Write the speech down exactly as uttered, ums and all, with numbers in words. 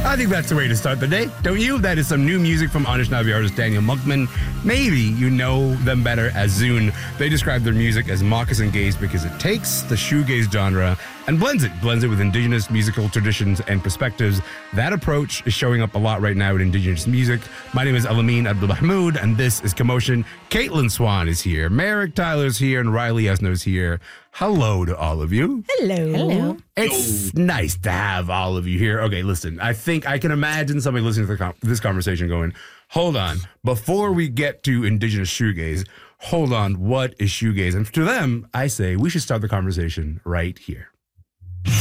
I think that's the way to start the day, don't you? That is some new music from Anishinaabe artist Daniel Monkman. Maybe you know them better as Zune. They describe their music as moccasin gaze because it takes the shoegaze genre and blends it, blends it with indigenous musical traditions and perspectives. That approach is showing up a lot right now in indigenous music. My name is Alameen Abdul Mahmoud, and this is Commotion. Caitlin Swan is here, Merrick Tyler's here, and Riley Esno's here. Hello to all of you. Hello. Hello. It's nice to have all of you here. Okay, listen, I think I can imagine somebody listening to the com- this conversation going, hold on, before we get to indigenous shoegaze, hold on, what is shoegaze? And to them, I say we should start the conversation right here.